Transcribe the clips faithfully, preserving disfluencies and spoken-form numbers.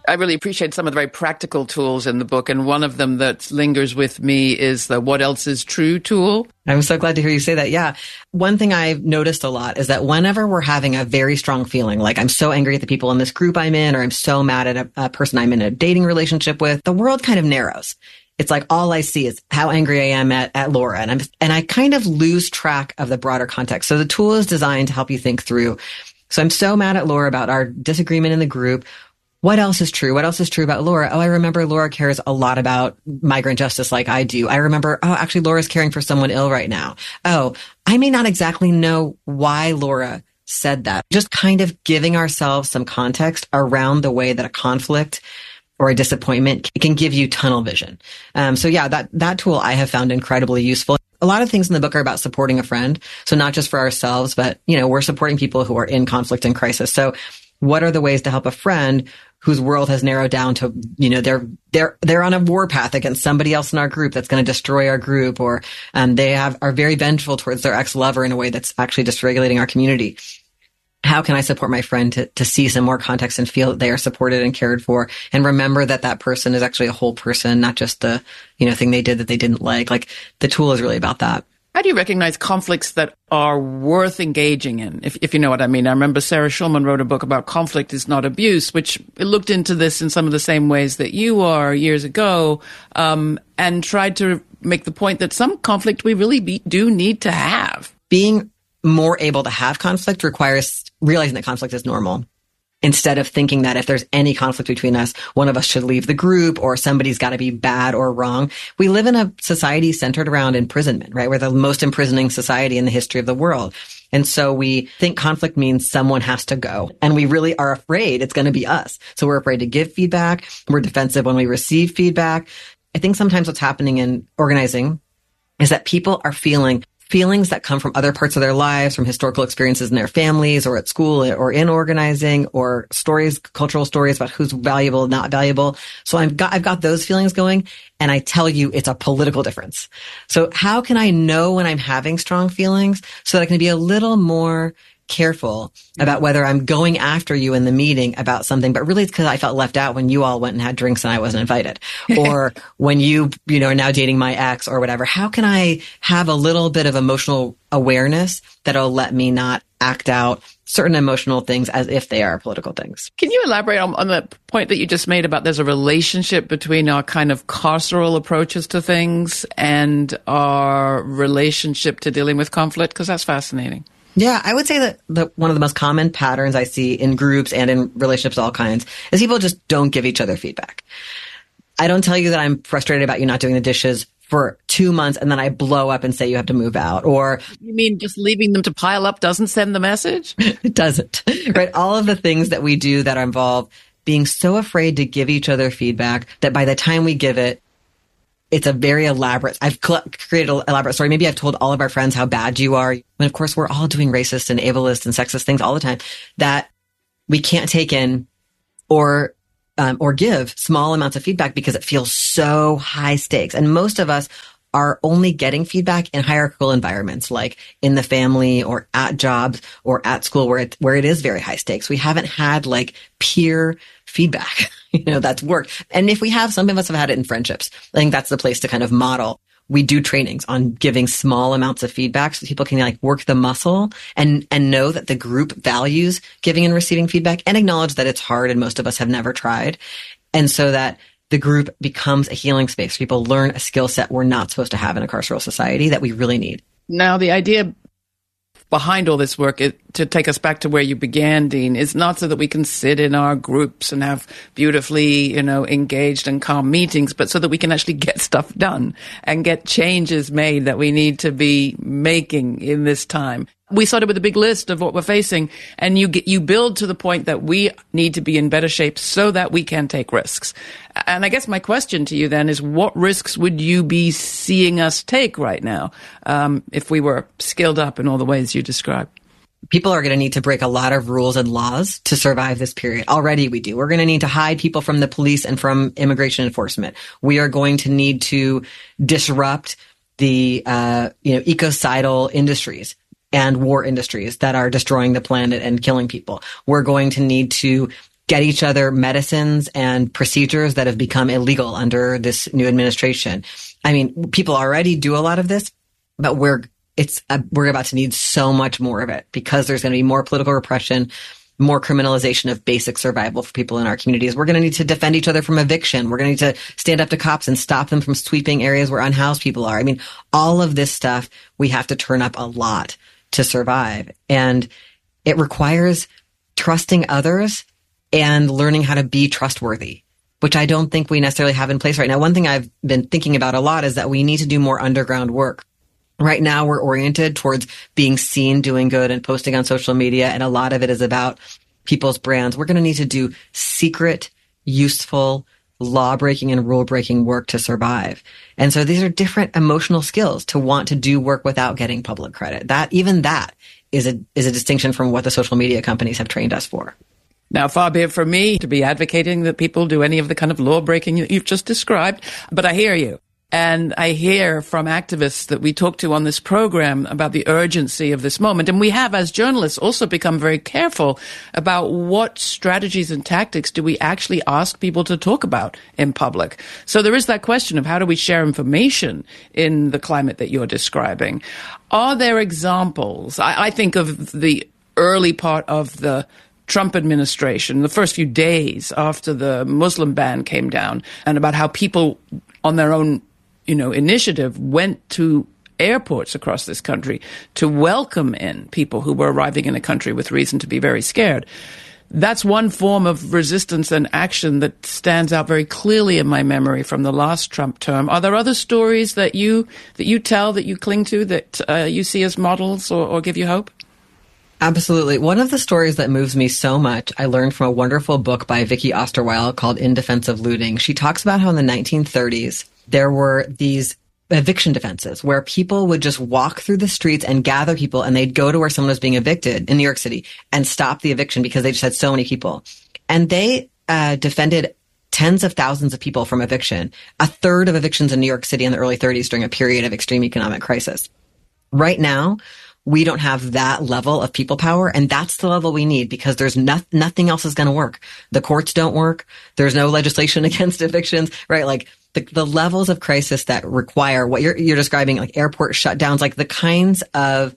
I really appreciate some of the very practical tools in the book. And one of them that lingers with me is the What Else Is True tool. I'm so glad to hear you say that. Yeah. One thing I've noticed a lot is that whenever we're having a very strong feeling, like I'm so angry at the people in this group I'm in, or I'm so mad at a, a person I'm in a dating relationship with, the world kind of narrows. It's like all I see is how angry I am at, at Laura. And I'm, and I kind of lose track of the broader context. So the tool is designed to help you think through. So I'm so mad at Laura about our disagreement in the group. What else is true? What else is true about Laura? Oh, I remember Laura cares a lot about migrant justice like I do. I remember, oh, actually, Laura's caring for someone ill right now. Oh, I may not exactly know why Laura said that. Just kind of giving ourselves some context around the way that a conflict or a disappointment can give you tunnel vision. Um, so yeah, that, that tool I have found incredibly useful. A lot of things in the book are about supporting a friend. So not just for ourselves, but, you know, we're supporting people who are in conflict and crisis. So what are the ways to help a friend whose world has narrowed down to, you know, they're, they're, they're on a war path against somebody else in our group that's going to destroy our group, or, um, they have, are very vengeful towards their ex-lover in a way that's actually dysregulating our community. How can I support my friend to, to see some more context and feel that they are supported and cared for, and remember that that person is actually a whole person, not just the, you know, thing they did that they didn't like. Like the tool is really about that. How do you recognize conflicts that are worth engaging in, if, if you know what I mean? I remember Sarah Schulman wrote a book about conflict is not abuse, which looked into this in some of the same ways that you are years ago, um, and tried to make the point that some conflict we really be, do need to have. Being more able to have conflict requires realizing that conflict is normal. Instead of thinking that if there's any conflict between us, one of us should leave the group or somebody's got to be bad or wrong. We live in a society centered around imprisonment, right? We're the most imprisoning society in the history of the world. And so we think conflict means someone has to go. And we really are afraid it's going to be us. So we're afraid to give feedback. We're defensive when we receive feedback. I think sometimes what's happening in organizing is that people are feeling feelings that come from other parts of their lives, from historical experiences in their families or at school or in organizing, or stories, cultural stories about who's valuable, not valuable. So I've got, I've got those feelings going, and I tell you it's a political difference. So how can I know when I'm having strong feelings so that I can be a little more careful about whether I'm going after you in the meeting about something, but really it's because I felt left out when you all went and had drinks and I wasn't invited, or when you, you know, are now dating my ex or whatever. How can I have a little bit of emotional awareness that'll let me not act out certain emotional things as if they are political things? Can you elaborate on, on the point that you just made about there's a relationship between our kind of carceral approaches to things and our relationship to dealing with conflict? Because that's fascinating. Yeah, I would say that the, one of the most common patterns I see in groups and in relationships of all kinds is people just don't give each other feedback. I don't tell you that I'm frustrated about you not doing the dishes for two months and then I blow up and say you have to move out. Or you mean just leaving them to pile up doesn't send the message? It doesn't, right? All of the things that we do that involve being so afraid to give each other feedback that by the time we give it, it's a very elaborate, I've cl- created an elaborate story. Maybe I've told all of our friends how bad you are. And of course, we're all doing racist and ableist and sexist things all the time that we can't take in or, um, or give small amounts of feedback because it feels so high stakes. And most of us are only getting feedback in hierarchical environments, like in the family or at jobs or at school where it, where it is very high stakes. We haven't had like peer feedback, you know, that's worked. And if we have, some of us have had it in friendships. I think that's the place to kind of model. We do trainings on giving small amounts of feedback so people can like work the muscle and, and know that the group values giving and receiving feedback and acknowledge that it's hard and most of us have never tried. And so that the group becomes a healing space. People learn a skill set we're not supposed to have in a carceral society that we really need. Now, the idea behind all this work, is, to take us back to where you began, Dean, is not so that we can sit in our groups and have beautifully, you know, engaged and calm meetings, but so that we can actually get stuff done and get changes made that we need to be making in this time. We started with a big list of what we're facing, and you get, you build to the point that we need to be in better shape so that we can take risks. And I guess my question to you then is, what risks would you be seeing us take right now um, if we were skilled up in all the ways you described? People are going to need to break a lot of rules and laws to survive this period. Already we do. We're going to need to hide people from the police and from immigration enforcement. We are going to need to disrupt the uh, you know, ecocidal industries and war industries that are destroying the planet and killing people. We're going to need to get each other medicines and procedures that have become illegal under this new administration. I mean, people already do a lot of this, but we're it's uh, we're about to need so much more of it because there's going to be more political repression, more criminalization of basic survival for people in our communities. We're going to need to defend each other from eviction. We're going to need to stand up to cops and stop them from sweeping areas where unhoused people are. I mean, all of this stuff, we have to turn up a lot to survive. And it requires trusting others and learning how to be trustworthy, which I don't think we necessarily have in place right now. One thing I've been thinking about a lot is that we need to do more underground work. Right now, we're oriented towards being seen, doing good, and posting on social media, and a lot of it is about people's brands. We're going to need to do secret, useful, law-breaking and rule-breaking work to survive. And so these are different emotional skills to want to do work without getting public credit. That, even that is a, is a distinction from what the social media companies have trained us for. Now, far be it from me to be advocating that people do any of the kind of law-breaking that you've just described, but I hear you. And I hear from activists that we talk to on this program about the urgency of this moment. And we have, as journalists, also become very careful about what strategies and tactics do we actually ask people to talk about in public. So there is that question of how do we share information in the climate that you're describing? Are there examples? I, I think of the early part of the Trump administration, the first few days after the Muslim ban came down, and about how people on their own you know, initiative went to airports across this country to welcome in people who were arriving in a country with reason to be very scared. That's one form of resistance and action that stands out very clearly in my memory from the last Trump term. Are there other stories that you that you tell, that you cling to, that uh, you see as models or, or give you hope? Absolutely. One of the stories that moves me so much, I learned from a wonderful book by Vicky Osterweil called In Defense of Looting. She talks about how in the nineteen thirties, there were these eviction defenses where people would just walk through the streets and gather people, and they'd go to where someone was being evicted in New York City and stop the eviction because they just had so many people. And they uh, defended tens of thousands of people from eviction, a third of evictions in New York City in the early thirties during a period of extreme economic crisis. Right now, we don't have that level of people power, and that's the level we need because there's no, nothing else is going to work. The courts don't work. There's no legislation against evictions, right? Like the, the levels of crisis that require what you're, you're describing, like airport shutdowns, like the kinds of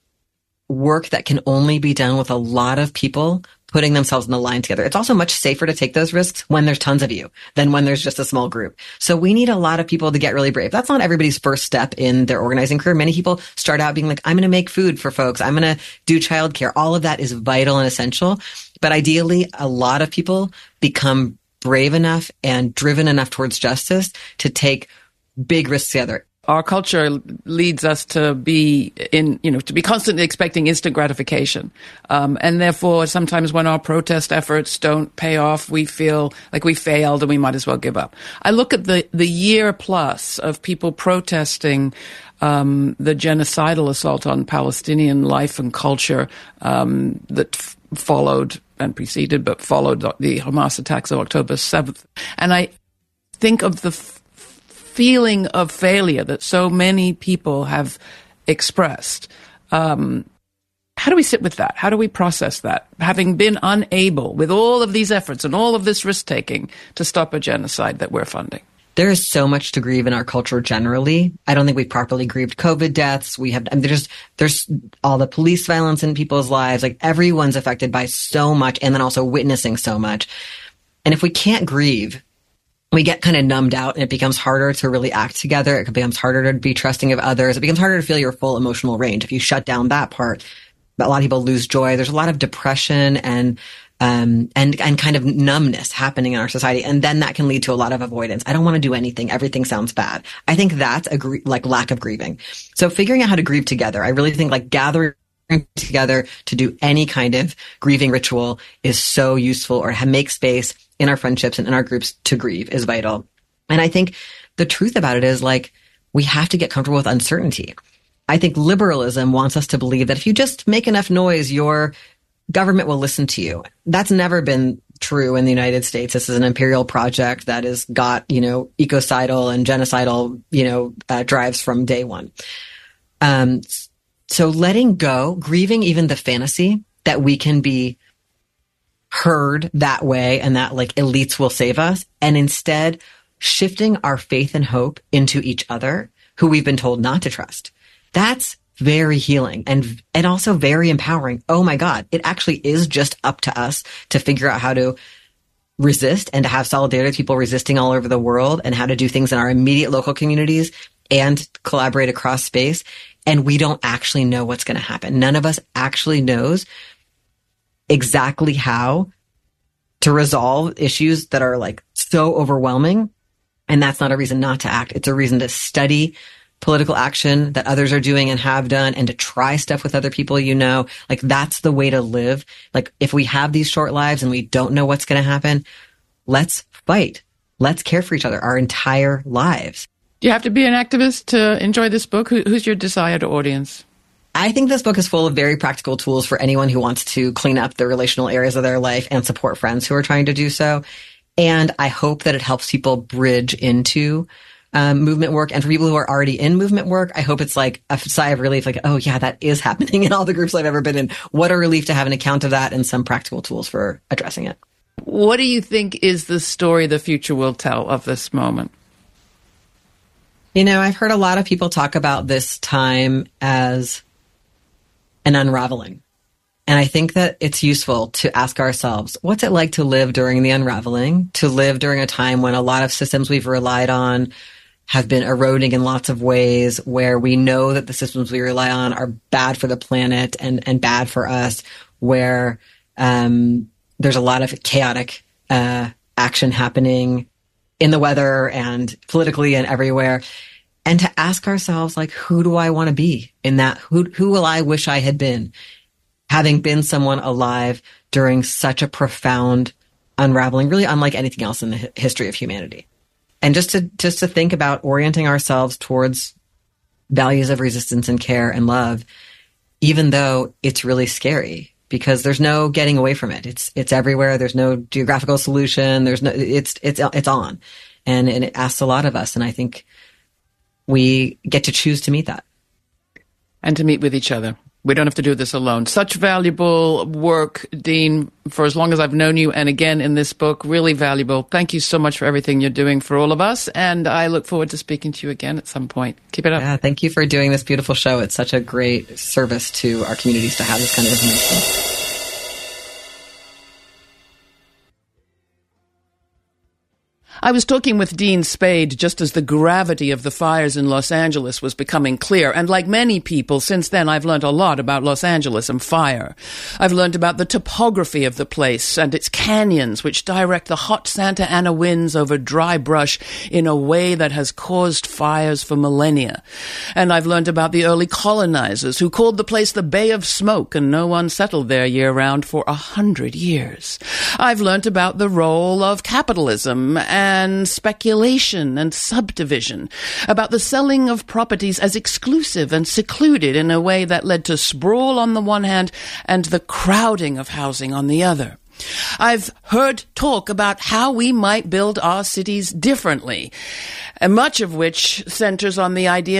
work that can only be done with a lot of people putting themselves in the line together. It's also much safer to take those risks when there's tons of you than when there's just a small group. So we need a lot of people to get really brave. That's not everybody's first step in their organizing career. Many people start out being like, I'm going to make food for folks. I'm going to do childcare. All of that is vital and essential. But ideally, a lot of people become brave enough and driven enough towards justice to take big risks together. Our culture leads us to be in, you know, to be constantly expecting instant gratification. Um, and therefore, sometimes when our protest efforts don't pay off, we feel like we failed and we might as well give up. I look at the, the year plus of people protesting um, the genocidal assault on Palestinian life and culture um, that f- followed and preceded, but followed the Hamas attacks of October seventh. And I think of the f- feeling of failure that so many people have expressed. Um, how do we sit with that? How do we process that? Having been unable, with all of these efforts and all of this risk-taking, to stop a genocide that we're funding? There is so much to grieve in our culture generally. I don't think we've properly grieved COVID deaths. We have, I mean, there's, there's all the police violence in people's lives. Like everyone's affected by so much and then also witnessing so much. And if we can't grieve, we get kind of numbed out and it becomes harder to really act together. It becomes harder to be trusting of others. It becomes harder to feel your full emotional range. If you shut down that part, a lot of people lose joy. There's a lot of depression and, um, and, and kind of numbness happening in our society. And then that can lead to a lot of avoidance. I don't want to do anything. Everything sounds bad. I think that's a gr- like lack of grieving. So figuring out how to grieve together, I really think like gathering together to do any kind of grieving ritual is so useful, or make space in our friendships and in our groups to grieve is vital. And I think the truth about it is like, we have to get comfortable with uncertainty. I think liberalism wants us to believe that if you just make enough noise, your government will listen to you. That's never been true in the United States. This is an imperial project that has got, you know, ecocidal and genocidal, you know, uh, drives from day one. Um, so letting go, grieving even the fantasy that we can be herd that way and that like elites will save us, and instead shifting our faith and hope into each other who we've been told not to trust. That's very healing and and also very empowering. Oh my God, it actually is just up to us to figure out how to resist and to have solidarity with people resisting all over the world, and how to do things in our immediate local communities and collaborate across space. And we don't actually know what's going to happen. None of us actually knows exactly how to resolve issues that are like so overwhelming. And that's not a reason not to act. It's a reason to study political action that others are doing and have done, and to try stuff with other people, you know, like that's the way to live. Like if we have these short lives and we don't know what's going to happen, let's fight. Let's care for each other our entire lives. Do you have to be an activist to enjoy this book? Who, who's your desired audience? I think this book is full of very practical tools for anyone who wants to clean up the relational areas of their life and support friends who are trying to do so. And I hope that it helps people bridge into um, movement work. And for people who are already in movement work, I hope it's like a sigh of relief, like, oh yeah, that is happening in all the groups I've ever been in. What a relief to have an account of that and some practical tools for addressing it. What do you think is the story the future will tell of this moment? You know, I've heard a lot of people talk about this time as an unraveling. And I think that it's useful to ask ourselves, what's it like to live during the unraveling, to live during a time when a lot of systems we've relied on have been eroding in lots of ways, where we know that the systems we rely on are bad for the planet and, and bad for us, where um, there's a lot of chaotic uh, action happening in the weather and politically and everywhere. And to ask ourselves, like, who do I want to be in that? Who, who will I wish I had been, having been someone alive during such a profound unraveling, really unlike anything else in the hi- history of humanity. And just to, just to think about orienting ourselves towards values of resistance and care and love, even though it's really scary, because there's no getting away from it. It's, it's everywhere. There's no geographical solution. There's no, it's, it's, it's on. And, and it asks a lot of us. And I think we get to choose to meet that. And to meet with each other. We don't have to do this alone. Such valuable work, Dean, for as long as I've known you. And again, in this book, really valuable. Thank you so much for everything you're doing for all of us. And I look forward to speaking to you again at some point. Keep it up. Yeah, thank you for doing this beautiful show. It's such a great service to our communities to have this kind of information. I was talking with Dean Spade just as the gravity of the fires in Los Angeles was becoming clear. And like many people, since then, I've learned a lot about Los Angeles and fire. I've learned about the topography of the place and its canyons, which direct the hot Santa Ana winds over dry brush in a way that has caused fires for millennia. And I've learned about the early colonizers who called the place the Bay of Smoke, and no one settled there year-round for a hundred years. I've learned about the role of capitalism and and speculation and subdivision, about the selling of properties as exclusive and secluded in a way that led to sprawl on the one hand and the crowding of housing on the other. I've heard talk about how we might build our cities differently, and much of which centers on the idea